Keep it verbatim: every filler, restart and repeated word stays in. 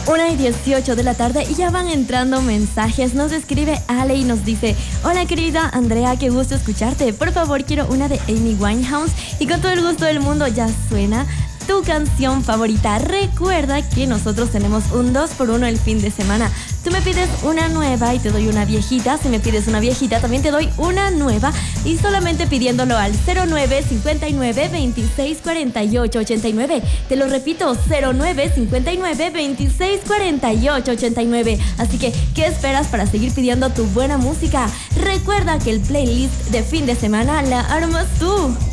una y dieciocho de la tarde y ya van entrando mensajes. Nos escribe Ale y nos dice: hola querida Andrea, qué gusto escucharte. Por favor, quiero una de Amy Winehouse y con todo el gusto del mundo ya suena tu canción favorita. Recuerda que nosotros tenemos un dos por uno el fin de semana. Tú me pides una nueva y te doy una viejita. Si me pides una viejita, también te doy una nueva. Y solamente pidiéndolo al cero nueve cincuenta y nueve veintiséis cuarenta y ocho ochenta y nueve. Te lo repito, cero nueve cincuenta y nueve veintiséis cuarenta y ocho ochenta y nueve. Así que, ¿qué esperas para seguir pidiendo tu buena música? Recuerda que el playlist de fin de semana la armas tú.